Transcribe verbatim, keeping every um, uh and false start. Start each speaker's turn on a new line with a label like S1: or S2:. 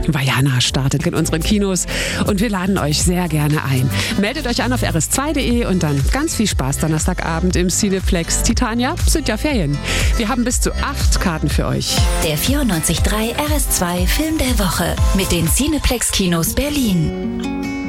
S1: Vaiana startet in unseren Kinos und wir laden euch sehr gerne ein. Meldet euch an auf r s zwei punkt d e und dann ganz viel Spaß Donnerstagabend im Cineplex. Titania, sind ja Ferien. Wir haben bis zu acht Karten für euch.
S2: Der vierundneunzig Komma drei R S zwei Film der Woche mit den Cineplex Kinos Berlin.